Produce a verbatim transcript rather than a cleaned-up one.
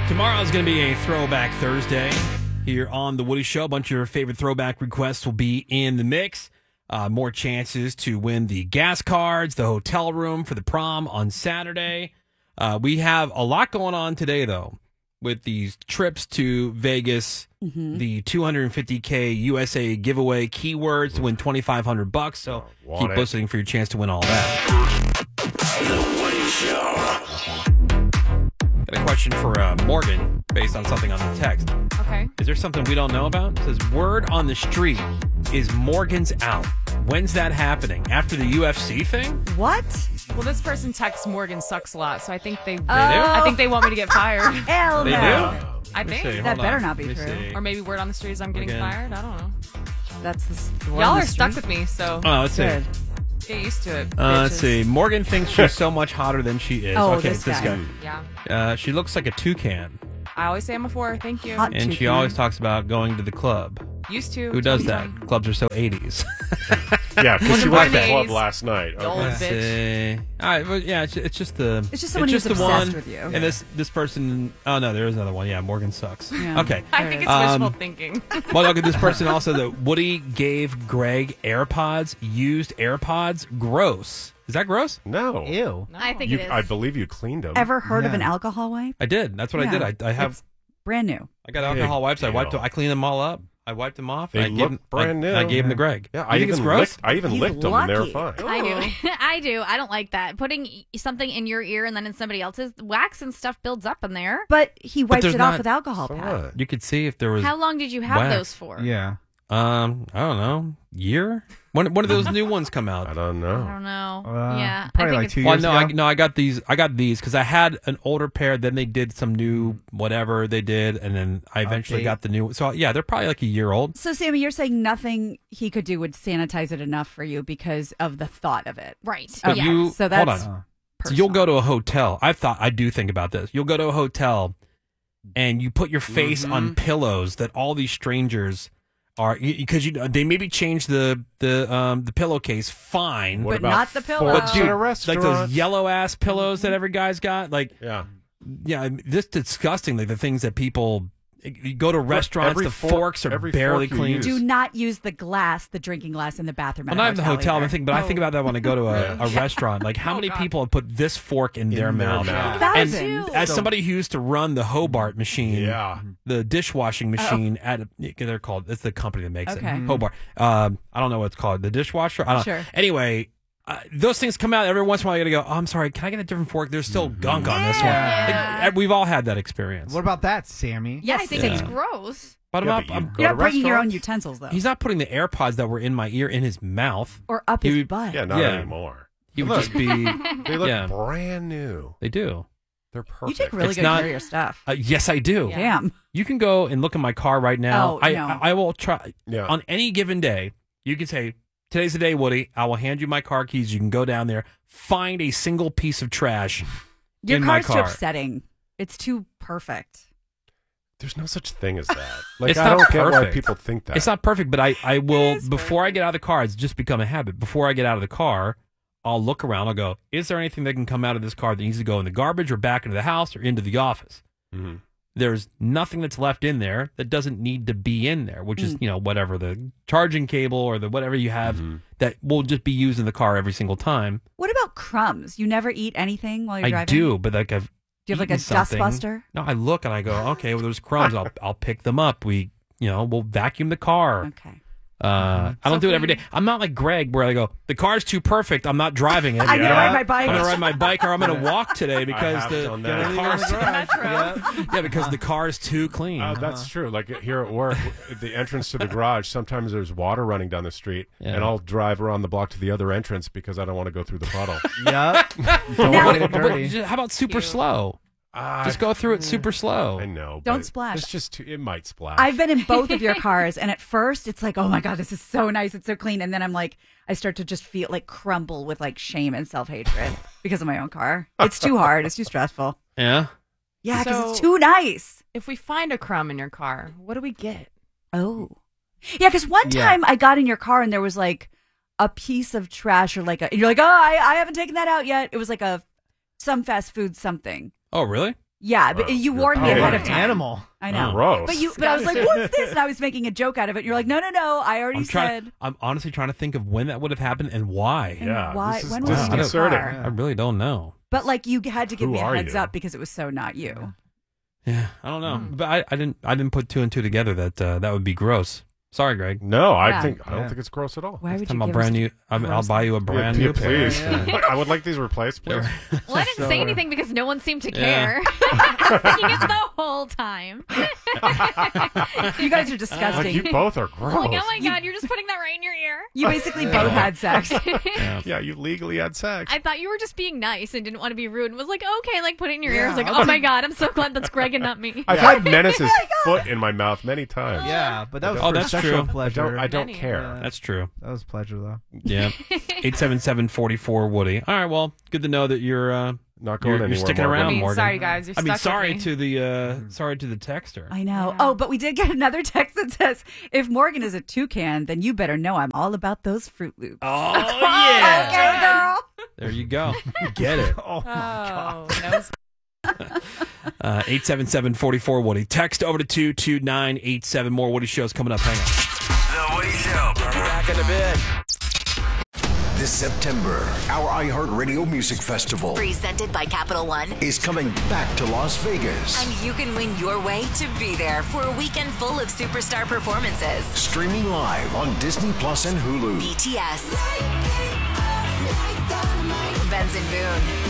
Tomorrow's going to be a Throwback Thursday here on The Woody Show. A bunch of your favorite throwback requests will be in the mix. Uh, more chances to win the gas cards, the hotel room for the prom on Saturday. Uh, we have a lot going on today, though, with these trips to Vegas, mm-hmm. the two hundred fifty K U S A giveaway, keywords to win twenty-five hundred bucks. So oh, keep it. listening for your chance to win all that. The Woody Show. Got a question for uh, Morgan based on something on the text. Okay. Is there something we don't know about? It says, word on the street is Morgan's out. When's that happening? After the U F C thing? What? Well, this person texts Morgan sucks a lot, so I think they. They do? I think they want me to get fired. Hell They no. do? I think See, that hold better on. not be Let me true. see. Or maybe word on the street is I'm getting Again. fired. I don't know. That's the. the Y'all are stuck with me, so Oh, let's see. Good. get used to it. Uh, let's bitches. see. Morgan thinks she's so much hotter than she is. Oh, okay, this it's this guy. guy. Yeah. Uh, she looks like a toucan, I always say I'm a four. Thank you. Hot and she toucan. always talks about going to the club. Used to. Who does that? twenty twenty. Clubs are so eighties. Yeah, because she Wasn't went to the born in the club eighties. last night. The old Okay. Let's bitch. see. All right, well, yeah, it's, it's just the. It's just someone who's the obsessed one, with you. And this this person. Oh no, there is another one. Yeah, Morgan sucks. Yeah. Okay. I think it's Um, wishful thinking. Well, look at this person also. That Woody gave Greg AirPods, used AirPods. Gross. Is that gross? No. Ew. No. I think You, it is. I believe you cleaned them. Ever heard of Yeah. an alcohol wipe? I did. That's what Yeah. I did. I, I have. It's brand new. I got alcohol Big wipes. I wiped. deal. them. I cleaned them all up. I wiped them off. They and I gave look them, brand I, new. I gave them to Greg. Yeah, You I think it's even gross? licked, I even He's licked them, and they were lucky. fine. I do. I do. I don't like that. Putting something in your ear and then in somebody else's, wax and stuff builds up in there. But he wiped there's it off not- with alcohol So pad. what? You could see if there was. How long did you have wax. those for? Yeah. Um, I don't know. Year? When when did those new ones come out? I don't I know. don't know. Uh, yeah. I probably think like it's two Well, years no, ago. I, no, I got these. I got these because I had an older pair. Then they did some new whatever they did, and then I eventually Update. got the new. So yeah, they're probably like a year old. So, Sammy, you're saying nothing he could do would sanitize it enough for you because of the thought of it. right. But yeah. you So that's hold on. Uh, So you'll go to a hotel. I thought I do think about this. You'll go to a hotel, and you put your face Mm-hmm. on pillows that all these strangers are because you, they maybe change the the um the pillowcase. Fine, What But about not the pillow. forks But dude, at a like restaurant? those yellow ass pillows that every guy's got. Like Yeah. yeah, this disgusting. Like the things that people you go to restaurants, every the fork- forks are every barely fork you clean. use. Do not use the glass, the drinking glass in the bathroom. Well, at not a in the hotel, either. I think, but I think about that when I go to a, Yeah. a restaurant. Like, how Oh, many God. people have put this fork in, their their mouth? mouth. And Thousands. as somebody who used to run the Hobart machine, Yeah. the dishwashing machine at a, they're called. It's the company that makes Okay. it. Hobart. Um, I don't know what it's called. The dishwasher. I don't. Sure. Anyway. Uh, those things come out every once in a while. You gotta go. Oh, I'm sorry. Can I get a different fork? There's still gunk on this one. Yeah. Like, we've all had that experience. What about that, Sammy? Yeah, I Yes, think Yeah. it's gross. But I'm Yeah, not. but you I'm- go You're to not bringing your own restaurants? utensils, though. he's not putting the AirPods that were in my ear in his mouth. or up He his would- butt. Yeah, not Yeah. anymore. He would Look. just be. They look Yeah. brand new. They do. They're perfect. You take really It's good not- care of your stuff. Uh, yes, I do. Yeah. Damn. You can go and look in my car right now. Oh, I, no. I I will try Yeah. on any given day. You can say, "Today's the day, Woody. I will hand you my car keys. You can go down there, find a single piece of trash Your in my car's too car." upsetting. It's too perfect. There's no such thing as that. Like, It's I not don't get why perfect. people think that. It's not perfect, but I I will is before I get out of the car. It's just become a habit. Before I get out of the car, I'll look around. I'll go, "Is there anything that can come out of this car that needs to go in the garbage or back into the house or into the office?" Mhm. There's nothing that's left in there that doesn't need to be in there, which is, you know, whatever the charging cable or the whatever you have Mhm. that will just be used in the car every single time. What about crumbs? You never eat anything while you're I driving? do, but like I've Do you have like a eaten dust something. buster? No, I look and I go, okay, well, there's crumbs. I'll I'll pick them up. We, you know, we'll vacuum the car. Okay. Uh, I don't So do it if every we- day. I'm not like Greg, where I go, the car's too perfect. I'm not driving it. I'm gonna Yeah. ride my bike. I'm gonna ride my bike, or I'm gonna walk today because have the, done the that. car's Metro. yeah because the car is too clean. Uh, that's true. Like here at work, at the entrance to the garage, sometimes there's water running down the street, Yeah. and I'll drive around the block to the other entrance because I don't want to go through the puddle. Yep. Don't Now- want to get But dirty. just- how about super Cute. slow? Ah, Just go through it super slow. I know. Don't but splash. It's just too, it might splash. I've been in both of your cars, and at first it's like, oh my God, this is so nice. It's so clean. And then I'm like, I start to just feel like crumble with like shame and self hatred because of my own car. It's too hard. It's too stressful. Yeah. Yeah, because it's So- too nice. If we find a crumb in your car, what do we get? Oh. Yeah, because one Yeah. time I got in your car and there was like a piece of trash or like a, and you're like, oh, I, I haven't taken that out yet. It was like a, some fast food something. Oh, really? Yeah, but Wow. you You're warned me a ahead What of an time. animal. I know. Gross. But you, but I was like, "What's this?" And I was making a joke out of it. You're like, "No, no, no! I already I'm trying. said." I'm honestly trying to think of when that would have happened and why. And Yeah, why? this is When was it in your disconcerting. car? I really don't know. But like, you had to give Who me a are heads you? up because it was so not you. Yeah, I don't know. But I, I didn't. I didn't put two and two together. That uh, that would be gross. Sorry, Greg. No, I Yeah. think I don't Yeah. think it's gross at all. Why would Next you time I'll give brand us- new. I mean, I'll gross buy you a things? brand Yeah, new pair. please. Like, I would like these replaced, please. Well, I didn't say anything because no one seemed to Yeah. care. I was thinking it the whole time. You guys are Like, disgusting. you both are gross. Like, oh my god, you're just putting that right in your ear. You basically both had sex. Yeah, you legally had sex. I thought you were just being nice and didn't want to be rude and was like, okay, like put it in your ear. I was like, oh my god, I'm so glad that's Greg and not me. I've had Menace's foot in my mouth many times. Yeah, but that was Oh, for that's sexual true. I pleasure. don't. I don't Many. care. Yeah. That's true. That was pleasure though. Yeah. Eight seven seven forty four Woody. All right. Well, good to know that you're uh, Not going you're, anywhere. you're sticking Morgan. around, I mean, Morgan. sorry guys, you're I mean, stuck sorry with to me. the uh, sorry to the texter. I know. Yeah. Oh, but we did get another text that says, "If Morgan is a toucan, then you better know I'm all about those Fruit Loops." Oh yeah. Okay, girl. There you go. Get it. Oh, Oh, no. Uh, eight seven seven forty four Woody. Text over to two two nine eight seven. More Woody shows coming up. Hang on. The Woody Show. Back in a bit. This September, our iHeartRadio Music Festival Presented by Capital One. is coming back to Las Vegas. And you can win your way to be there for a weekend full of superstar performances. Streaming live on Disney Plus and Hulu. B T S. Benson Boone.